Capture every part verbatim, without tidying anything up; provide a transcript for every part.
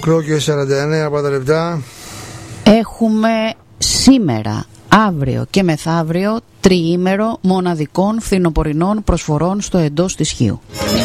οκτώ και σαράντα εννέα πρώτα λεπτά. Έχουμε σήμερα, αύριο και μεθαύριο τριήμερο μοναδικών φθινοπορεινών προσφορών στο εντός της Χίου.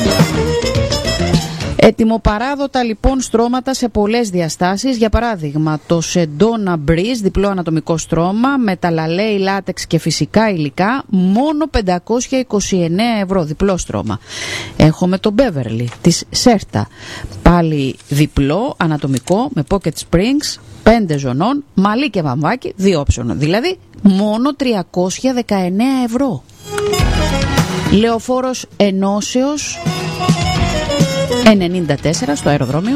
Ετοιμοπαράδοτα λοιπόν στρώματα σε πολλές διαστάσεις. Για παράδειγμα το Sedona Breeze, διπλό ανατομικό στρώμα με ταλαλέι, λάτεξ και φυσικά υλικά, μόνο πεντακόσια είκοσι εννέα ευρώ, διπλό στρώμα. Έχουμε το Beverly της Σέρτα, πάλι διπλό ανατομικό με pocket springs, πέντε ζωνών, μαλλί και βαμβάκι, δύο όψωνο, δηλαδή μόνο τριακόσια δεκαεννέα ευρώ. Λεωφόρος Ενώσεως ενενήντα τέσσερα στο αεροδρόμιο.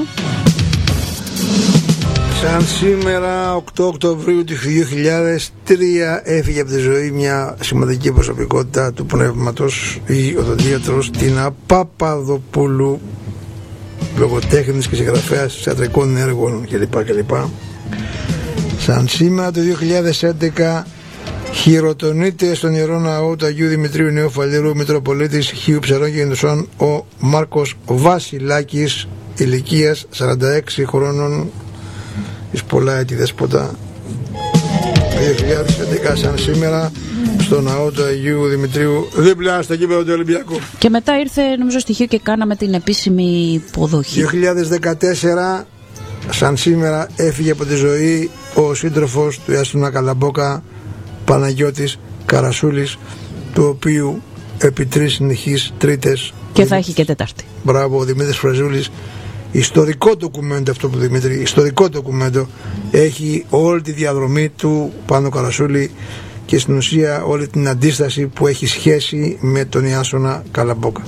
Σαν σήμερα οκτώ Οκτωβρίου του δύο χιλιάδες τρία έφυγε από τη ζωή μια σημαντική προσωπικότητα του πνεύματος, η οδοντίατρος Τίνα Παπαδοπούλου, λογοτέχνης και συγγραφέας θεατρικών έργων κλπ. κλπ. Σαν σήμερα το δύο χιλιάδες έντεκα χειροτονείται στον Ιερό Ναό του Αγίου Δημητρίου Νέου Φαλήρου Μητροπολίτης Χίου Ψαρών και Ινδουσών ο Μάρκος Βασιλάκης, ηλικίας σαράντα έξι χρόνων, εις πολλά έτη δέσποτα. δύο χιλιάδες έντεκα σαν σήμερα στο Ναό του Αγίου Δημητρίου, δίπλα στο γήπεδο του Ολυμπιακού. Και μετά ήρθε νομίζω στοιχείο και κάναμε την επίσημη υποδοχή. δύο χιλιάδες δεκατέσσερα σαν σήμερα έφυγε από τη ζωή ο σύντροφος του Ιάστουνα Καλαμπόκα, Παναγιώτης Καρασούλης, του οποίου επί τρεις συνεχείς τρίτες και θα έχει και τετάρτη. Μπράβο, ο Δημήτρης Φραζούλης. Ιστορικό ντοκουμέντο αυτό που Δημήτρη, ιστορικό ντοκουμέντο, έχει όλη τη διαδρομή του Πάνου Καρασούλη και στην ουσία όλη την αντίσταση που έχει σχέση με τον Ιάσονα Καλαμπόκα.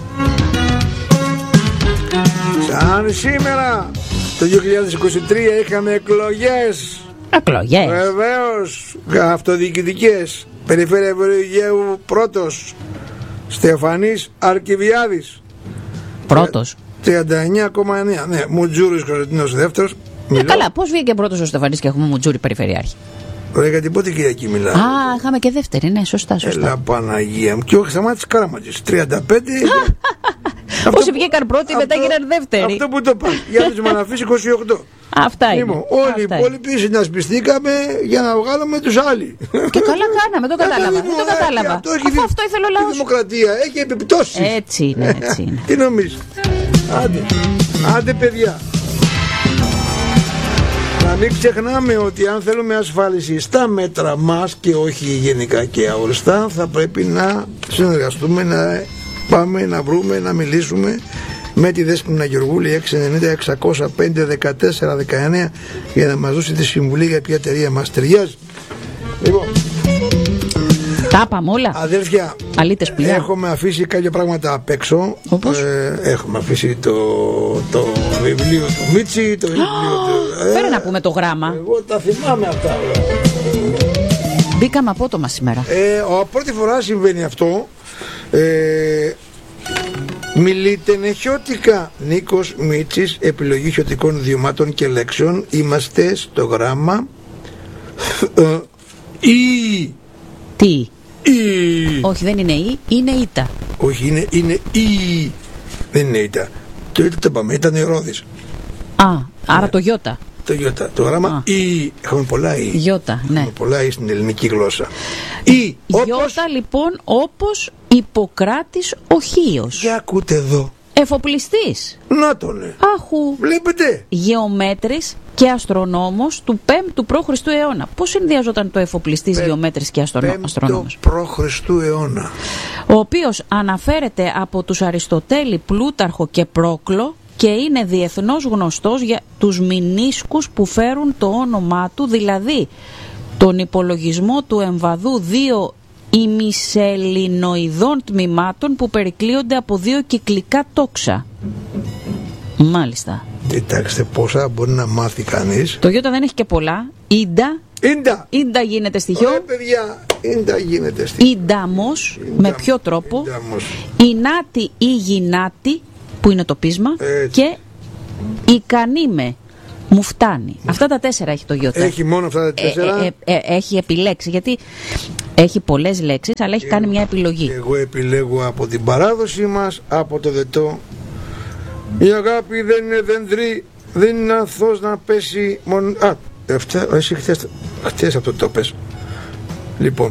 Σαν σήμερα το δύο χιλιάδες είκοσι τρία είχαμε εκλογές. Εκλογές. Βεβαίως, αυτοδιοικητικές. Περιφέρεια Βορειοαιγαίου πρώτος Στεφανής Αρκιβιάδης, πρώτος τριάντα εννέα κόμμα εννέα. Ναι, Μουτζούρης Κωνσταντίνος δεύτερος. Ε, καλά, πώς βγήκε πρώτος ο Στεφανής και έχουμε Μουτζούρη περιφερειάρχη? Ωραία, γιατί πότε Κυριακή μιλάμε? Α, είχαμε και δεύτερη, ναι, σωστά, σωστά. Έλα Παναγία μου. Και ο Σταμάτης Καράματζης, τριάντα πέντε. Όσοι βγήκαν πρώτοι, μετά έγιναν δεύτεροι. Αυτό που το πάει. Για τους Μαναφείς είκοσι οκτώ. Αυτά είναι. Λοιπόν, όλοι οι υπόλοιποι συνασπιστήκαμε για να βγάλουμε τους άλλοι. Και καλά κάναμε, το κατάλαβα. Το κατάλαβα. Αυτό, Αφού αυτό ήθελε ο λαός. Η δημοκρατία έχει επιπτώσεις. Έτσι είναι, έτσι είναι. Τι νομίζεις? Άντε, άντε παιδιά. Να μην ξεχνάμε ότι αν θέλουμε ασφάλιση στα μέτρα μας και όχι γενικά και αόριστα, θα πρέπει να συνεργαστούμε, να πάμε να βρούμε, να μιλήσουμε με τη Δέσποινα Γεωργούλη έξι ενενήντα εξακόσια πέντε δεκατέσσερα δεκαεννέα για να μας δώσει τη συμβουλή για ποια εταιρεία μας ταιριάζει. Λοιπόν, τα είπαμε όλα. Αδέρφια, αλήτες πουλιά. Έχουμε αφήσει κάποια πράγματα απ' έξω. Όπως? Ε, έχουμε αφήσει το, το βιβλίο του Μίτσι, το βιβλίο του... Φέρε ε, να πούμε το γράμμα. Εγώ τα θυμάμαι αυτά. Μπήκαμε απότομα σήμερα. Ε, ο, πρώτη φορά συμβαίνει αυτό. Ε, Μιλείτε νεχιώτικα. Νίκος Μίτσης, επιλογή χιωτικών ιδιωμάτων και λέξεων. Είμαστε στο γράμμα Ι. Τι? Ι. Όχι, δεν είναι Ι, είναι Ήτα. Όχι, είναι, είναι Ι. Δεν είναι Ήτα. Το Ήτα το πάμε, ήταν Ηρώδης. Α, άρα το Ιώτα. Το Ιώτα. Το γράμμα Ι. Έχουμε πολλά Ι. Ιώτα, ναι. Έχουμε πολλά Ι στην ελληνική γλώσσα. Ι. Ιώτα λοιπόν, όπως Ιπποκράτης ο Χίος. Για ακούτε εδώ. Εφοπλιστής. Να το ναι. Άχου. Βλέπετε. Γεωμέτρης και αστρονόμος του πέμπτου π.Χ. αιώνα. Πώς συνδυαζόταν το εφοπλιστής, Πέ... γεωμέτρης και αστρονόμος? Πέμπτο π.Χ. αιώνα. Ο οποίος αναφέρεται από τους Αριστοτέλη, Πλούταρχο και Πρόκλο και είναι διεθνώς γνωστός για τους μηνίσκους που φέρουν το όνομά του, δηλαδή τον υπολογισμό του εμβαδού δύο ημισελινοειδών τμήματων που περικλείονται από δύο κυκλικά τόξα. Μάλιστα. Κοιτάξτε πόσα μπορεί να μάθει κανείς. Το Ιώτα δεν έχει και πολλά. Ίντα. Ίντα. Ίντα γίνεται στοιχείο. Ωραία παιδιά, Ίντα γίνεται στοιχείο. Ιντάμος, με ποιο τρόπο? Ιντάμος. Ινάτη ή γινάτη, που είναι το πείσμα. Έτσι. Και ικανήμε. Μου φτάνει. Αυτά τα τέσσερα έχει το Ιώτα. Έχει μόνο αυτά τα τέσσερα. Ε, ε, ε, ε, έχει επιλέξει, γιατί έχει πολλές λέξεις, αλλά έχει εγώ, κάνει μια επιλογή. Εγώ επιλέγω από την παράδοση μας, από το δετό. Η αγάπη δεν είναι δεντρή, δεν είναι αθώος να πέσει μόνο... Α, αυτά, εσύ χθες, χθες αυτό το πες. Λοιπόν,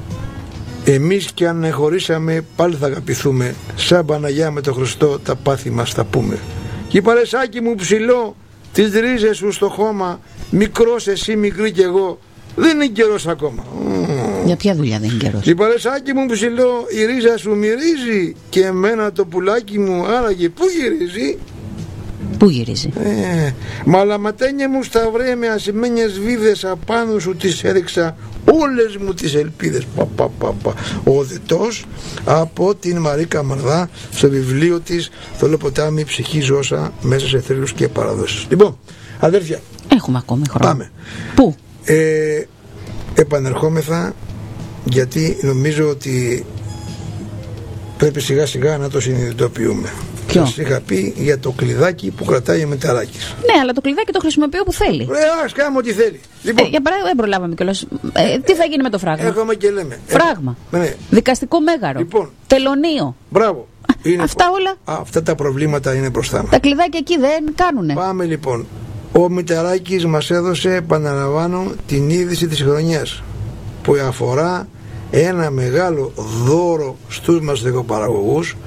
εμείς κι αν χωρίσαμε πάλι θα αγαπηθούμε, σαν Παναγιά με τον Χριστό τα πάθη μας θα πούμε. Και είπα ρε Σάκη μου ψηλό, τις ρίζες σου στο χώμα, μικρός εσύ μικρή κι εγώ, δεν είναι καιρός ακόμα. Για ποια δουλειά δεν είναι καιρός? Είπα ρε Σάκη μου ψηλό, η ρίζα σου μυρίζει και εμένα το πουλάκι μου άραγε πού γυρίζει? Πού γυρίζει? Ε, μαλαματένια μου στα βρέμια ασημένιες βίδες απάνω σου τις έριξα όλες μου τις ελπίδες. Πα, πα, πα, πα. Ο Οδετός από την Μαρίκα Μαρδά στο βιβλίο της «Θολό ποτάμι, ψυχή ζώσα μέσα σε θρύλους και παραδόσεις». Λοιπόν, αδέρφια, έχουμε ακόμη χρόνο. Πάμε. Πού? Ε, επανερχόμεθα, γιατί νομίζω ότι πρέπει σιγά σιγά να το συνειδητοποιούμε. Ποιο? Σας είχα πει για το κλειδάκι που κρατάει ο Μηταράκης. Ναι, αλλά το κλειδάκι το χρησιμοποιώ που θέλει. Ε, ας κάνουμε ό,τι θέλει. Λοιπόν, ε, για παράδειγμα, δεν προλάβαμε κιόλας. Ε, τι θα γίνει με το φράγμα? Έχουμε και λέμε. Φράγμα. Ε, ναι. Δικαστικό μέγαρο. Λοιπόν. Τελωνίο. Μπράβο. Είναι αυτά όλα. Α, αυτά τα προβλήματα είναι μπροστά μας. Τα κλειδάκια εκεί δεν κάνουνε. Πάμε λοιπόν. Ο Μηταράκης μας έδωσε, επαναλαμβάνω, την είδηση της χρονιάς που αφορά ένα μεγάλο δώρο στους μαστιγοπαραγωγούς,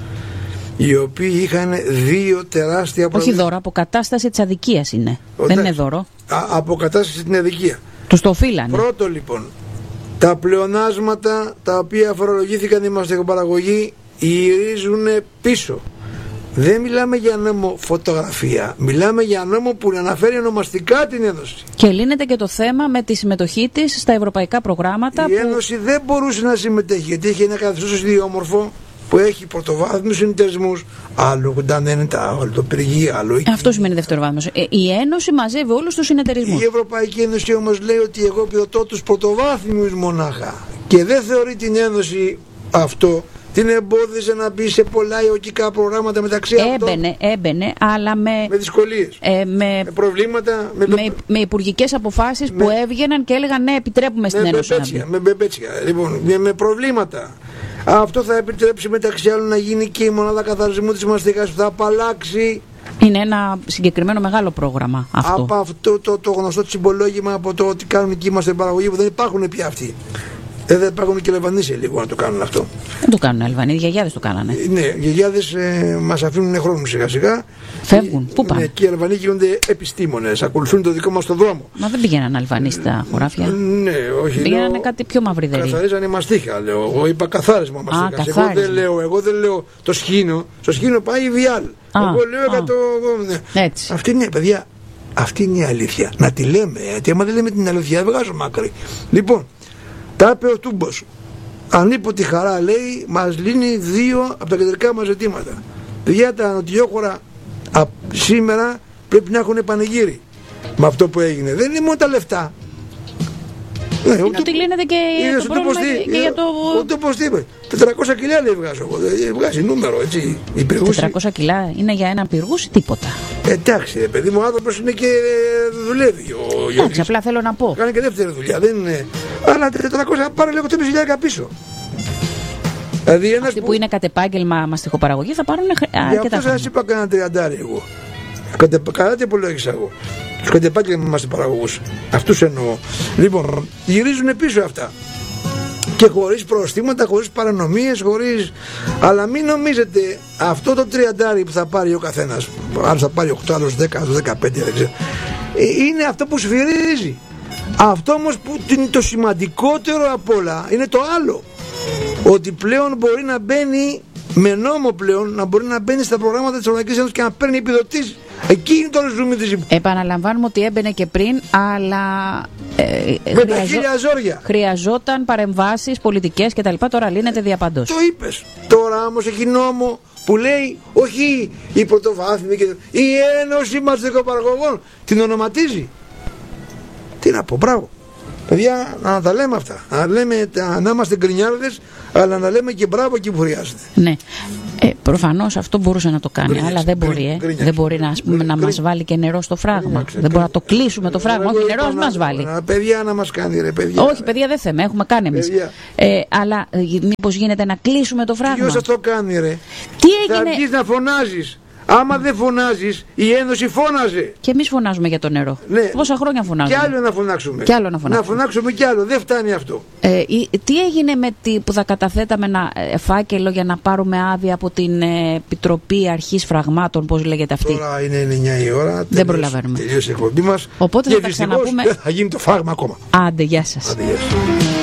οι οποίοι είχαν δύο τεράστια προβλήματα. Όχι δώρο, αποκατάσταση της αδικίας είναι. Ο, δεν είναι δώρο. Α, αποκατάσταση στην αδικία. Τους το οφείλανε. Πρώτο λοιπόν, τα πλεονάσματα τα οποία φορολογήθηκαν οι μαστιγοπαραγωγοί γυρίζουν πίσω. Δεν μιλάμε για νόμο φωτογραφία, μιλάμε για νόμο που αναφέρει ονομαστικά την Ένωση. Και λύνεται και το θέμα με τη συμμετοχή της στα ευρωπαϊκά προγράμματα. Η που... Ένωση δεν μπορούσε να συμμετέχει, γιατί είχε ένα καθεστώς ιδιόμορφο που έχει πρωτοβάθμιους συνεταιρισμούς. Άλλο κοντανένετα, άλλο το πυργή, άλλο. Αυτό σημαίνει δευτεροβάθμιος. Ε, η Ένωση μαζεύει όλους τους συνεταιρισμούς. Η Ευρωπαϊκή Ένωση όμως λέει ότι εγώ επιδοτώ τους πρωτοβάθμιους μονάχα. Και δεν θεωρεί την Ένωση αυτό. Την εμπόδιζε να μπει σε πολλά ιδιωτικά προγράμματα μεταξύ αυτών. Έμπαινε, έμπαινε, αλλά με, με δυσκολίες, ε, με, με προβλήματα. Με, με, με υπουργικές αποφάσεις με, που έβγαιναν και έλεγαν ναι, επιτρέπουμε στην Ένωση να μπει. Με μπεμπέτσια, λοιπόν, με, με προβλήματα. Αυτό θα επιτρέψει μεταξύ άλλων να γίνει και η μονάδα καθαρισμού της μαστίγας που θα απαλλάξει. Είναι ένα συγκεκριμένο μεγάλο πρόγραμμα αυτό. Από αυτό το, το γνωστό τσιμπολόγημα από το ότι κάνουν εκεί είμαστε παραγωγή που δεν υπάρχουν πια αυτοί. Ε, δεν υπάρχουν και Αλβανοί σε λίγο να το κάνουν αυτό. Δεν το κάνουν Αλβανοί, οι γιαγιάδες το κάνανε. Ε, ναι, οι γιαγιάδες ε, μας αφήνουν χρόνο σιγά σιγά. Φεύγουν, πού πάνε? Ναι, και οι Αλβανοί γίνονται επιστήμονες, ακολουθούν το δικό μας το δρόμο. Μα δεν πήγαιναν Αλβανοί στα χωράφια. Ε, ναι, όχι. Πήγαιναν λέω, κάτι πιο μαυριδερή. Καθαρίζανε μαστίχα, λέω. Εγώ είπα καθάρισμα μαστίχα. Εγώ δεν λέω, εγώ δεν λέω το σχήνο. Στο σχήνο πάει η Βιάλ. Α, εγώ λέω εκατό. Ναι. Έτσι. Αυτή είναι, παιδιά, αυτή είναι η αλήθεια. Να τη λέμε, γιατί άμα δεν λέμε την αλήθεια, δεν βγάζω μάκρυ. Λοιπόν. Τα είπε ο Τούμπος. Ανίποτη χαρά, λέει, μας λύνει δύο από τα κεντρικά μας ζητήματα. Παιδιά, τα νοτιόχωρα σήμερα πρέπει να έχουν πανηγύρι με αυτό που έγινε. Δεν είναι μόνο τα λεφτά. Ναι, είναι ότι λύνεται και το πρόβλημα και, και για το... Ο Τούμπος τι είπε? τετρακόσια κιλά λέει βγάζω εγώ. Βγάζει νούμερο, έτσι. τετρακόσια κιλά είναι για έναν πυργούς ή τίποτα? Εντάξει, παιδί μου, ο άνθρωπος είναι και δουλεύει. Εντάξει, απλά θέλω να πω. Κάνει και δεύτερη δουλειά, δεν είναι. Αλλά τετρακόσια πάρε λίγο τέσσερις χιλιάδες πίσω. Δηλαδή ένας αυτοί που, που είναι κατ' επάγγελμα μαστιχοπαραγωγή θα πάρουν αρκετά. Γι' αυτό σας είπα κανένα τριαντάρι εγώ. Καλά τι υπολόγισα εγώ. Τους κατ' επάγγελμα μαστιχοπαραγωγούς. Αυτούς εννοώ. Λοιπόν, γυρίζουν πίσω αυτά. Και χωρίς προστήματα, χωρίς παρανομίες, χωρίς... Αλλά μην νομίζετε αυτό το τριαντάρι που θα πάρει ο καθένας, άλλος θα πάρει οκτώ, άλλος δέκα, άλλος δεκαπέντε, δεν ξέρω, είναι αυτό που σφυρίζει. Αυτό όμως που είναι το σημαντικότερο απ' όλα είναι το άλλο. Ότι πλέον μπορεί να μπαίνει με νόμο πλέον, να μπορεί να μπαίνει στα προγράμματα της Ευρωπαϊκής Ένωσης και να παίρνει επιδοτήσεις. Εκεί είναι το ζουμί της. Επαναλαμβάνουμε ότι έμπαινε και πριν, αλλά ε, με τα χίλια ζόρια. Χρειαζόταν παρεμβάσεις πολιτικές κτλ. Τώρα λύνεται διαπαντός. Το είπες. Τώρα όμως έχει νόμο που λέει όχι η πρωτοβάθμια και η Ένωση Μαστιχοπαραγωγών την ονοματίζει. Τι να πω, μπράβο. Παιδιά, να τα λέμε αυτά. Να, λέμε, να είμαστε γκρινιάρδες, αλλά να λέμε και μπράβο εκεί που χρειάζεται. Ναι. Ε, προφανώς αυτό μπορούσε να το κάνει, γκρινιάς, αλλά δεν μπορεί, ε. γκρινιάς, δεν μπορεί να, γκρινιάς, να μας βάλει και νερό στο φράγμα. Γκρινιάς, δεν μπορεί να το κλείσουμε το φράγμα. Όχι, νερό μας βάλει. Να, παιδιά να μας κάνει, ρε παιδιά. Όχι, παιδιά δεν θέμε, έχουμε κάνει εμείς. Ε, αλλά ε, μήπως γίνεται να κλείσουμε το φράγμα? Ποιος θα το κάνει, ρε? Τι έγινε? Θα βγεις να φωνάζεις. Άμα δεν φωνάζεις, η Ένωση φώναζε. Και εμείς φωνάζουμε για το νερό. Ναι. Πόσα χρόνια φωνάζουμε. Και άλλο να φωνάξουμε. Και άλλο να φωνάξουμε. Να φωνάξουμε κι άλλο. Δεν φτάνει αυτό. Ε, τι έγινε με τη, που θα καταθέταμε ένα φάκελο για να πάρουμε άδεια από την ε, Επιτροπή Αρχής Φραγμάτων, πώς λέγεται αυτή. Τώρα είναι εννιά η ώρα. Δεν προλαβαίνουμε. Τελείωσε η εκπομπή μας. Οπότε και θα τα ξαναπούμε. Δεν θα γίνει το φράγμα ακόμα. Άντε, γεια σας. Άντε, γεια σας.